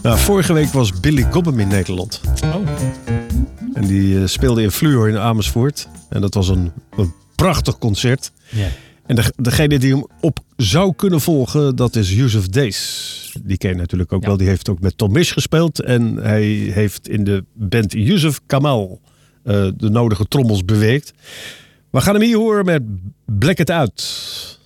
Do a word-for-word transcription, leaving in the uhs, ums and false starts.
Nou, vorige week was Billy Cobham in Nederland. Oh. En die uh, speelde in Fluor in Amersfoort. En dat was een, een prachtig concert. Ja. En de, degene die hem op zou kunnen volgen, dat is Yusuf Days. Die ken je natuurlijk ook Ja. wel. Die heeft ook met Tom Misch gespeeld. En hij heeft in de band Yusuf Kamal uh, de nodige trommels beweegt. We gaan hem hier horen met Black It Out.